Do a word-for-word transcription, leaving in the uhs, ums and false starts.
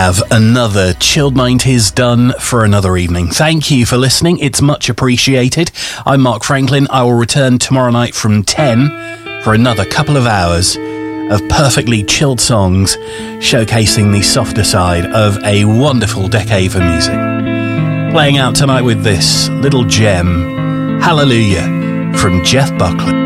have another Chilled nineties done for another evening. Thank you for listening. It's much appreciated. I'm Mark Franklin. I will return tomorrow night from ten for another couple of hours of perfectly chilled songs showcasing the softer side of a wonderful decade for music. Playing out tonight with this little gem, Hallelujah, from Jeff Buckley.